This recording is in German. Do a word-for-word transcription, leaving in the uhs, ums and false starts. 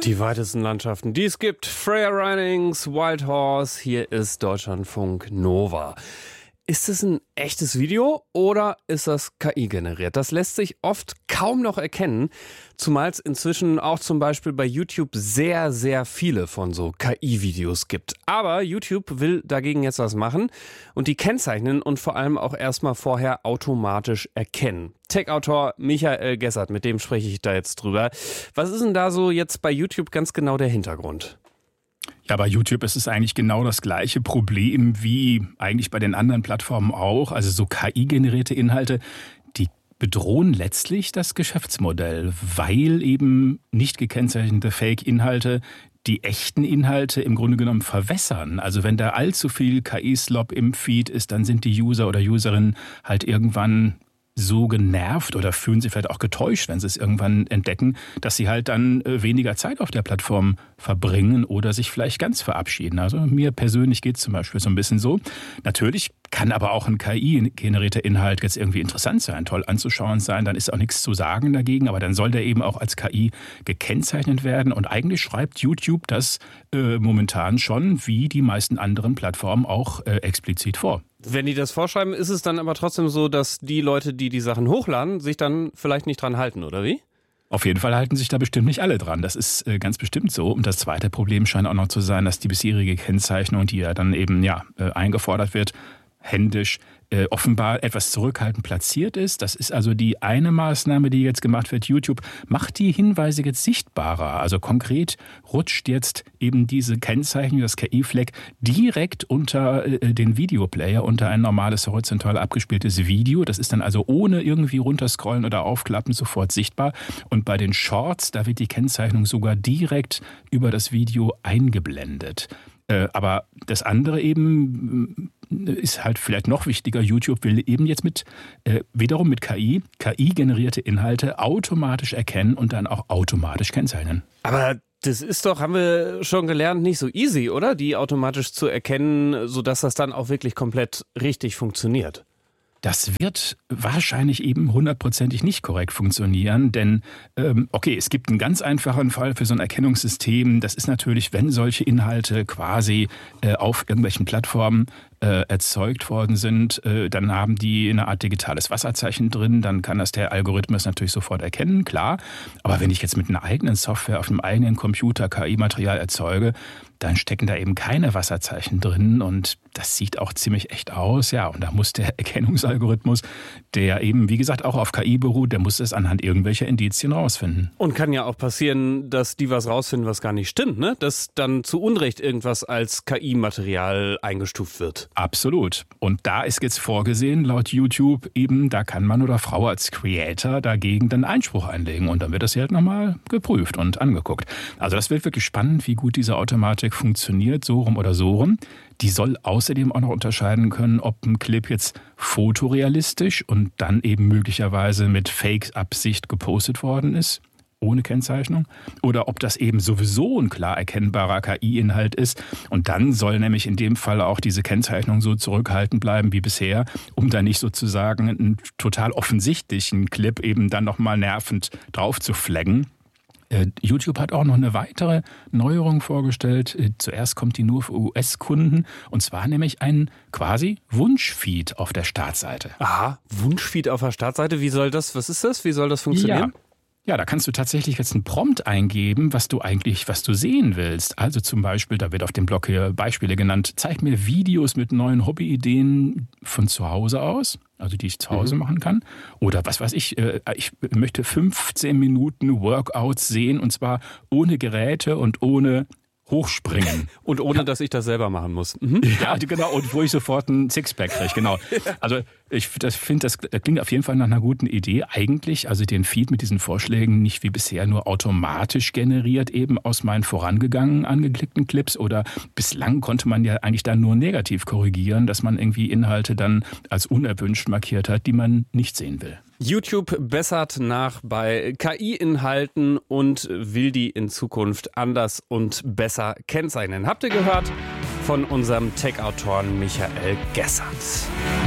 Die weitesten Landschaften, die es gibt. Freya Reinings, Wild Horse, hier ist Deutschlandfunk Nova. Ist es ein echtes Video oder ist das K I generiert? Das lässt sich oft kaum noch erkennen, zumal es inzwischen auch zum Beispiel bei YouTube sehr, sehr viele von so K I-Videos gibt. Aber YouTube will dagegen jetzt was machen und die kennzeichnen und vor allem auch erstmal vorher automatisch erkennen. Tech-Autor Michael Gessert, mit dem spreche ich da jetzt drüber. Was ist denn da so jetzt bei YouTube ganz genau der Hintergrund? Ja, bei YouTube ist es eigentlich genau das gleiche Problem wie eigentlich bei den anderen Plattformen auch. Also so K I-generierte Inhalte, die bedrohen letztlich das Geschäftsmodell, weil eben nicht gekennzeichnete Fake-Inhalte die echten Inhalte im Grunde genommen verwässern. Also wenn da allzu viel K I-Slop im Feed ist, dann sind die User oder Userinnen halt irgendwann so genervt oder fühlen sich vielleicht auch getäuscht, wenn sie es irgendwann entdecken, dass sie halt dann weniger Zeit auf der Plattform verbringen oder sich vielleicht ganz verabschieden. Also mir persönlich geht es zum Beispiel so ein bisschen so. Natürlich kann aber auch ein K I-generierter Inhalt jetzt irgendwie interessant sein, toll anzuschauen sein, dann ist auch nichts zu sagen dagegen, aber dann soll der eben auch als K I gekennzeichnet werden und eigentlich schreibt YouTube das äh, momentan schon, wie die meisten anderen Plattformen auch äh, explizit vor. Wenn die das vorschreiben, ist es dann aber trotzdem so, dass die Leute, die die Sachen hochladen, sich dann vielleicht nicht dran halten, oder wie? Auf jeden Fall halten sich da bestimmt nicht alle dran. Das ist äh, ganz bestimmt so. Und das zweite Problem scheint auch noch zu sein, dass die bisherige Kennzeichnung, die ja dann eben ja äh, eingefordert wird, händisch äh, offenbar etwas zurückhaltend platziert ist. Das ist also die eine Maßnahme, die jetzt gemacht wird. YouTube macht die Hinweise jetzt sichtbarer. Also konkret rutscht jetzt eben diese Kennzeichnung, das K I-Fleck, direkt unter äh, den Videoplayer, unter ein normales horizontal abgespieltes Video. Das ist dann also ohne irgendwie runterscrollen oder aufklappen sofort sichtbar. Und bei den Shorts, da wird die Kennzeichnung sogar direkt über das Video eingeblendet. Äh, aber das andere eben ist halt vielleicht noch wichtiger. YouTube will eben jetzt mit äh, wiederum mit K I, K I-generierte Inhalte automatisch erkennen und dann auch automatisch kennzeichnen. Aber das ist doch, haben wir schon gelernt, nicht so easy, oder? Die automatisch zu erkennen, sodass das dann auch wirklich komplett richtig funktioniert. Das wird wahrscheinlich eben hundertprozentig nicht korrekt funktionieren, denn ähm, okay, es gibt einen ganz einfachen Fall für so ein Erkennungssystem. Das ist natürlich, wenn solche Inhalte quasi äh, auf irgendwelchen Plattformen äh, erzeugt worden sind, äh, dann haben die eine Art digitales Wasserzeichen drin, dann kann das der Algorithmus natürlich sofort erkennen, klar. Aber wenn ich jetzt mit einer eigenen Software auf einem eigenen Computer K I-Material erzeuge, dann stecken da eben keine Wasserzeichen drin und das sieht auch ziemlich echt aus. Ja, und da muss der Erkennungsalgorithmus, der eben, wie gesagt, auch auf K I beruht, der muss es anhand irgendwelcher Indizien rausfinden. Und kann ja auch passieren, dass die was rausfinden, was gar nicht stimmt, ne? Dass dann zu Unrecht irgendwas als K I-Material eingestuft wird. Absolut. Und da ist jetzt vorgesehen, laut YouTube eben, da kann Mann oder Frau als Creator dagegen dann Einspruch einlegen und dann wird das hier halt nochmal geprüft und angeguckt. Also das wird wirklich spannend, wie gut diese Automatik funktioniert, so rum oder so rum. Die soll außerdem auch noch unterscheiden können, ob ein Clip jetzt fotorealistisch und dann eben möglicherweise mit Fake-Absicht gepostet worden ist, ohne Kennzeichnung, oder ob das eben sowieso ein klar erkennbarer K I-Inhalt ist. Und dann soll nämlich in dem Fall auch diese Kennzeichnung so zurückhaltend bleiben wie bisher, um da nicht sozusagen einen total offensichtlichen Clip eben dann nochmal nervend drauf zu flaggen. YouTube hat auch noch eine weitere Neuerung vorgestellt. Zuerst kommt die nur für U S-Kunden und zwar nämlich ein quasi Wunschfeed auf der Startseite. Aha, Wunschfeed auf der Startseite. Wie soll das, was ist das? Wie soll das funktionieren? Ja. Ja, da kannst du tatsächlich jetzt einen Prompt eingeben, was du eigentlich, was du sehen willst. Also zum Beispiel, da wird auf dem Blog hier Beispiele genannt, zeig mir Videos mit neuen Hobbyideen von zu Hause aus, also die ich zu Hause mhm. machen kann. Oder was weiß ich, ich möchte fünfzehn Minuten Workouts sehen und zwar ohne Geräte und ohne Hochspringen. Und ohne, ja. dass ich das selber machen muss. Mhm. Ja, genau. Und wo ich sofort ein Sixpack kriege, genau. Also ich das finde, das klingt auf jeden Fall nach einer guten Idee. Eigentlich, also den Feed mit diesen Vorschlägen nicht wie bisher nur automatisch generiert, eben aus meinen vorangegangenen angeklickten Clips. Oder bislang konnte man ja eigentlich dann nur negativ korrigieren, dass man irgendwie Inhalte dann als unerwünscht markiert hat, die man nicht sehen will. YouTube bessert nach bei K I-Inhalten und will die in Zukunft anders und besser kennzeichnen. Habt ihr gehört von unserem Tech-Autoren Michael Gessert.